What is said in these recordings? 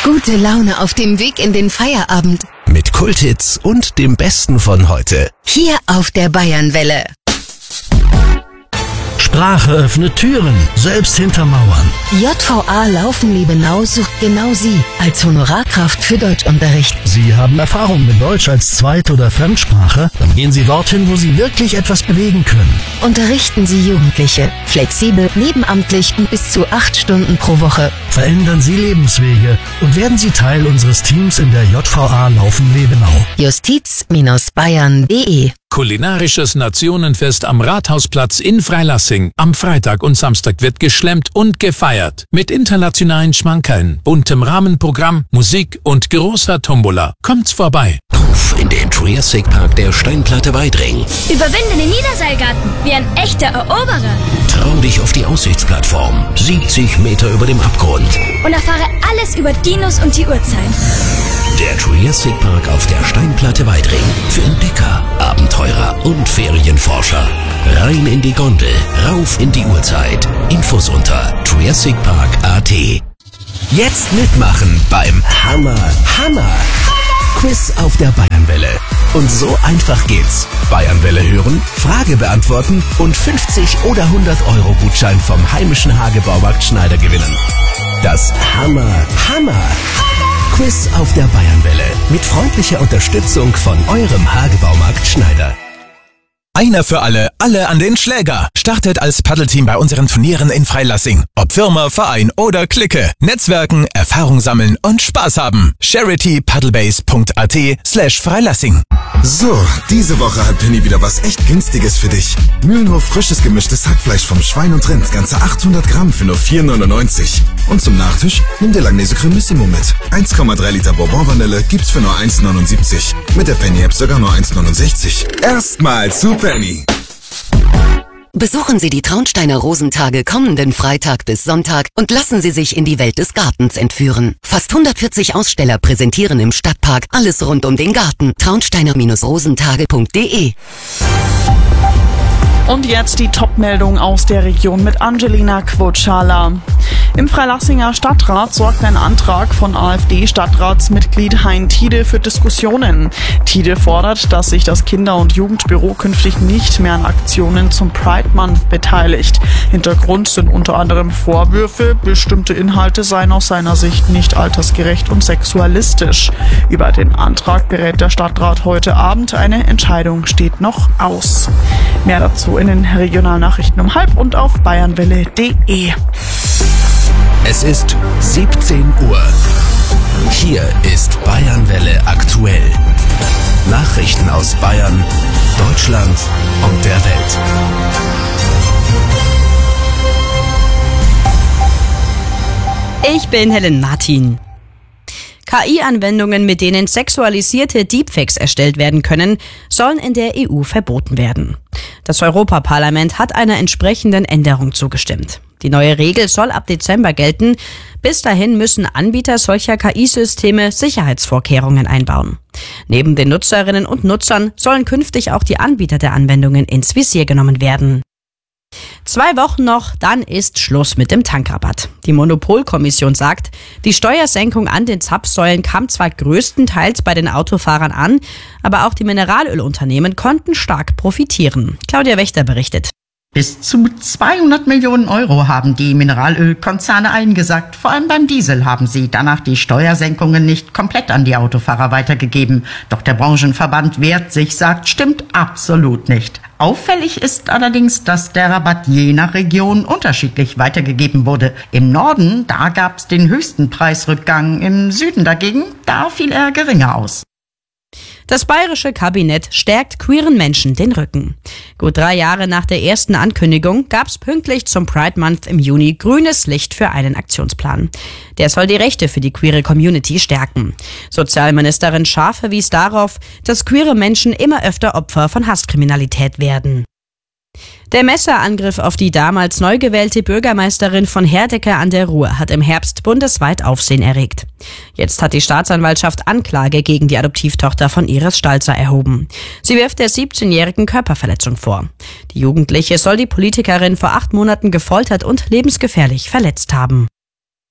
Gute Laune auf dem Weg in den Feierabend. Mit Kulthits und dem Besten von heute. Hier auf der Bayernwelle. Sprache öffnet Türen, selbst hinter Mauern. JVA Laufen-Liebenau sucht genau Sie als Honorarkraft für Deutschunterricht. Sie haben Erfahrung mit Deutsch als Zweit- oder Fremdsprache? Dann gehen Sie dorthin, wo Sie wirklich etwas bewegen können. Unterrichten Sie Jugendliche. Flexibel, nebenamtlich und bis zu 8 Stunden pro Woche. Verändern Sie Lebenswege und werden Sie Teil unseres Teams in der JVA Laufen-Liebenau. Justiz-bayern.de. Kulinarisches Nationenfest am Rathausplatz in Freilassing. Am Freitag und Samstag wird geschlemmt und gefeiert. Mit internationalen Schmankerln, buntem Rahmenprogramm, Musik und großer Tombola. Kommt's vorbei. Auf in den Triassic Park der Steinplatte Weidring. Überwinde den Niederseilgarten wie ein echter Eroberer. Trau dich auf die Aussichtsplattform. 70 Meter über dem Abgrund. Und erfahre alles über Dinos und die Urzeit. Der Triassic Park auf der Steinplatte Weidring. Für Entdecker, Abenteurer und Ferienforscher. Rein in die Gondel, rauf in die Urzeit. Infos unter triassicpark.at. Jetzt mitmachen beim Hammer-Quiz auf der Bayernwelle. Und so einfach geht's. Bayernwelle hören, Frage beantworten und 50 oder 100 Euro Gutschein vom heimischen Hagebaumarkt Schneider gewinnen. Das Hammer-Quiz auf der Bayernwelle mit freundlicher Unterstützung von eurem Hagebaumarkt Schneider. Einer für alle, alle an den Schläger. Startet als Paddelteam bei unseren Turnieren in Freilassing. Ob Firma, Verein oder Clique. Netzwerken, Erfahrung sammeln und Spaß haben. charitypaddlebase.at/Freilassing. So, diese Woche hat Penny wieder was echt Günstiges für dich. Mühlenhof frisches gemischtes Hackfleisch vom Schwein und Rind. Ganze 800 Gramm für nur 4,99. Und zum Nachtisch nimm dir Langnese Cremissimo mit. 1,3 Liter Bourbon-Vanille gibt's für nur 1,79. Mit der Penny-App sogar nur 1,69. Erstmal zu Penny. Besuchen Sie die Traunsteiner Rosentage kommenden Freitag bis Sonntag und lassen Sie sich in die Welt des Gartens entführen. Fast 140 Aussteller präsentieren im Stadtpark alles rund um den Garten. traunsteiner-rosentage.de. Und jetzt die Top-Meldung aus der Region mit Angelina Quotschala. Im Freilassinger Stadtrat sorgt ein Antrag von AfD-Stadtratsmitglied Hein Tiede für Diskussionen. Tiede fordert, dass sich das Kinder- und Jugendbüro künftig nicht mehr an Aktionen zum Pride Month beteiligt. Hintergrund sind unter anderem Vorwürfe, bestimmte Inhalte seien aus seiner Sicht nicht altersgerecht und sexualistisch. Über den Antrag berät der Stadtrat heute Abend. Eine Entscheidung steht noch aus. Mehr dazu in den Regionalnachrichten um 12:30 und auf bayernwelle.de. Es ist 17 Uhr. Hier ist Bayernwelle aktuell. Nachrichten aus Bayern, Deutschland und der Welt. Ich bin Helen Martin. KI-Anwendungen, mit denen sexualisierte Deepfakes erstellt werden können, sollen in der EU verboten werden. Das Europaparlament hat einer entsprechenden Änderung zugestimmt. Die neue Regel soll ab Dezember gelten. Bis dahin müssen Anbieter solcher KI-Systeme Sicherheitsvorkehrungen einbauen. Neben den Nutzerinnen und Nutzern sollen künftig auch die Anbieter der Anwendungen ins Visier genommen werden. 2 Wochen noch, dann ist Schluss mit dem Tankrabatt. Die Monopolkommission sagt, die Steuersenkung an den Zapfsäulen kam zwar größtenteils bei den Autofahrern an, aber auch die Mineralölunternehmen konnten stark profitieren. Claudia Wächter berichtet. Bis zu 200 Millionen Euro haben die Mineralölkonzerne eingesackt. Vor allem beim Diesel haben sie danach die Steuersenkungen nicht komplett an die Autofahrer weitergegeben. Doch der Branchenverband wehrt sich, sagt, stimmt absolut nicht. Auffällig ist allerdings, dass der Rabatt je nach Region unterschiedlich weitergegeben wurde. Im Norden, da gab es den höchsten Preisrückgang. Im Süden dagegen, da fiel er geringer aus. Das bayerische Kabinett stärkt queeren Menschen den Rücken. Gut 3 Jahre nach der ersten Ankündigung gab es pünktlich zum Pride Month im Juni grünes Licht für einen Aktionsplan. Der soll die Rechte für die queere Community stärken. Sozialministerin Schaar verwies darauf, dass queere Menschen immer öfter Opfer von Hasskriminalität werden. Der Messerangriff auf die damals neu gewählte Bürgermeisterin von Herdecke an der Ruhr hat im Herbst bundesweit Aufsehen erregt. Jetzt hat die Staatsanwaltschaft Anklage gegen die Adoptivtochter von Iris Stalzer erhoben. Sie wirft der 17-jährigen Körperverletzung vor. Die Jugendliche soll die Politikerin vor 8 Monaten gefoltert und lebensgefährlich verletzt haben.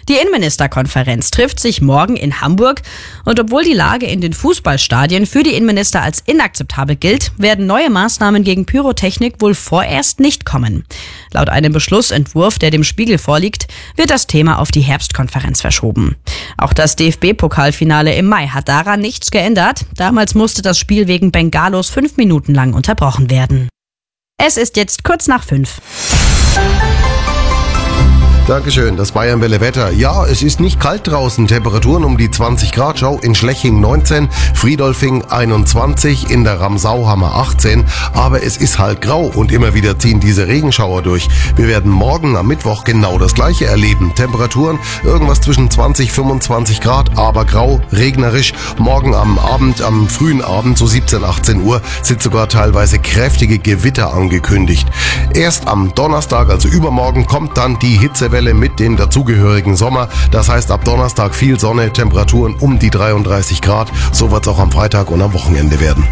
Die Innenministerkonferenz trifft sich morgen in Hamburg und obwohl die Lage in den Fußballstadien für die Innenminister als inakzeptabel gilt, werden neue Maßnahmen gegen Pyrotechnik wohl vorerst nicht kommen. Laut einem Beschlussentwurf, der dem Spiegel vorliegt, wird das Thema auf die Herbstkonferenz verschoben. Auch das DFB-Pokalfinale im Mai hat daran nichts geändert. Damals musste das Spiel wegen Bengalos 5 Minuten lang unterbrochen werden. Es ist jetzt kurz nach 5. Dankeschön, das Bayern-Welle Wetter. Ja, es ist nicht kalt draußen. Temperaturen um die 20 Grad. Schau, in Schleching 19, Friedolfing 21, in der Ramsau haben wir 18. Aber es ist halt grau und immer wieder ziehen diese Regenschauer durch. Wir werden morgen am Mittwoch genau das Gleiche erleben. Temperaturen irgendwas zwischen 20, 25 Grad, aber grau, regnerisch. Morgen am Abend, am frühen Abend, so 17, 18 Uhr, sind sogar teilweise kräftige Gewitter angekündigt. Erst am Donnerstag, also übermorgen, kommt dann die Hitzewelle mit dem dazugehörigen Sommer. Das heißt, ab Donnerstag viel Sonne, Temperaturen um die 33 Grad. So wird es auch am Freitag und am Wochenende werden.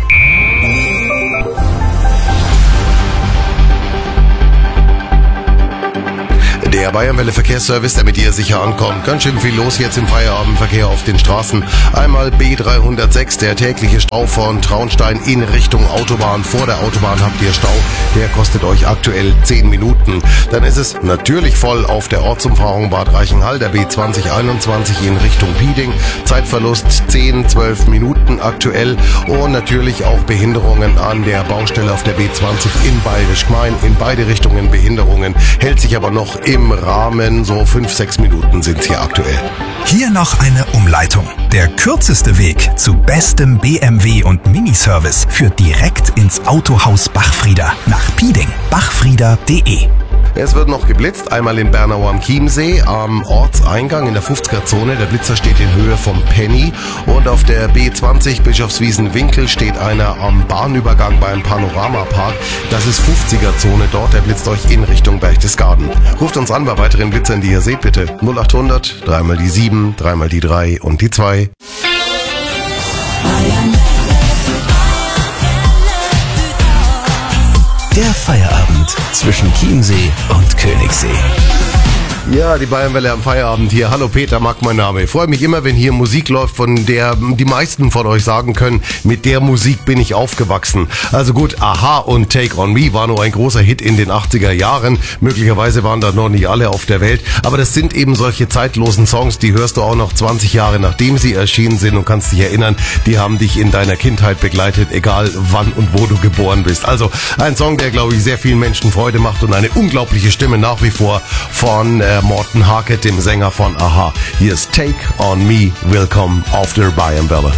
Der Bayern-Welle Verkehrsservice, damit ihr sicher ankommt. Ganz schön viel los jetzt im Feierabendverkehr auf den Straßen. Einmal B306, der tägliche Stau von Traunstein in Richtung Autobahn. Vor der Autobahn habt ihr Stau. Der kostet euch aktuell 10 Minuten. Dann ist es natürlich voll auf der Ortsumfahrung Bad Reichenhall, der B2021 in Richtung Pieding. Zeitverlust 10, 12 Minuten aktuell. Und natürlich auch Behinderungen an der Baustelle auf der B20 in Bayerisch-Gmein. In beide Richtungen Behinderungen. Hält sich aber noch im Rahmen, so 5, 6 Minuten sind es hier aktuell. Hier noch eine Umleitung. Der kürzeste Weg zu bestem BMW und Miniservice führt direkt ins Autohaus Bachfrieder nach Pieding. Bachfrieder.de. Es wird noch geblitzt, einmal in Bernau am Chiemsee, am Ortseingang in der 50er-Zone. Der Blitzer steht in Höhe vom Penny. Und auf der B20 Bischofswiesen-Winkel steht einer am Bahnübergang beim Panoramapark. Das ist 50er-Zone dort, der blitzt euch in Richtung Berchtesgaden. Ruft uns an bei weiteren Blitzern, die ihr seht, bitte. 0800, 3 mal die 7, 3 mal die 3 und die 2. Der Feierabend zwischen Chiemsee und Königssee. Ja, die Bayernwelle am Feierabend hier. Hallo, Peter Mack mein Name. Ich freue mich immer, wenn hier Musik läuft, von der die meisten von euch sagen können, mit der Musik bin ich aufgewachsen. Also gut, Aha und Take On Me war nur ein großer Hit in den 80er Jahren. Möglicherweise waren da noch nicht alle auf der Welt. Aber das sind eben solche zeitlosen Songs, die hörst du auch noch 20 Jahre nachdem sie erschienen sind und kannst dich erinnern, die haben dich in deiner Kindheit begleitet, egal wann und wo du geboren bist. Also ein Song, der, glaube ich, sehr vielen Menschen Freude macht und eine unglaubliche Stimme nach wie vor von Morten Harket, dem Sänger von Aha. Hier ist Take On Me. Willkommen auf der Bayernwelle.